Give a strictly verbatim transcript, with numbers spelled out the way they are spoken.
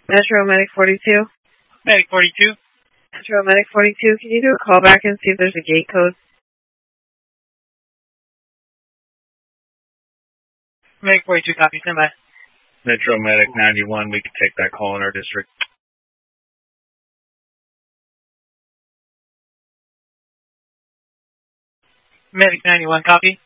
Metro Medic forty-two. Medic forty-two. Metro Medic forty-two, can you do a call back and see if there's a gate code? Medic forty-two, copy, stand by. Metro Medic ninety-one, we can take that call in our district. Medic ninety-one, copy.